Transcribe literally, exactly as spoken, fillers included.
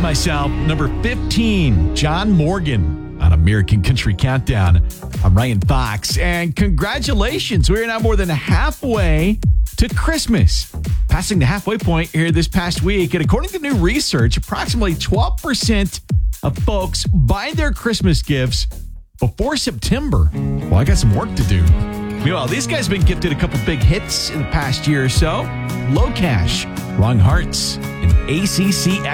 myself. Number fifteen, John Morgan on American Country Countdown. I'm Ryan Fox, and congratulations. We are now more than halfway to Christmas, passing the halfway point here this past week. And according to new research, approximately twelve percent of folks buy their Christmas gifts before September. Well, I got some work to do. Meanwhile, these guys have been gifted a couple big hits in the past year or so. Low Cash, Wrong Hearts, and A C C